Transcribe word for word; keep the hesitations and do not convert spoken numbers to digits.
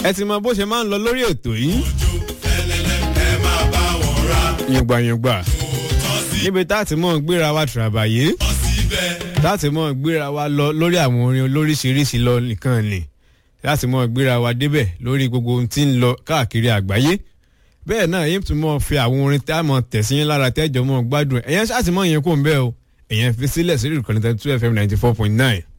ẹ ti mọ bó ṣe máa ń lọ lórí ètò yìí. yùngbàyùngbà níbi tá a ti mọ̀ gbéra wa tìràbàyè tá a ti mọ̀ gbéra wa lọ lórí àwọn orin olóríṣiríṣi lọ nìkan ni láti mọ̀ gbéra wa débẹ̀ lórí gbogbo ohun tí ń lọ káàkiri àgbáyé bẹ́ẹ̀ náà yín tún mọ̀ fi àwọn orin tá a mọ̀ tẹ̀sí yín lára tẹ́jọ́ mọ̀ gbádùn ẹ̀yẹn ṣáà ti mọ̀ yẹn kó ń bẹ́ẹ̀ o ẹ̀yẹn fi sílẹ̀ sí ìkànnì two F M ninety four point nine.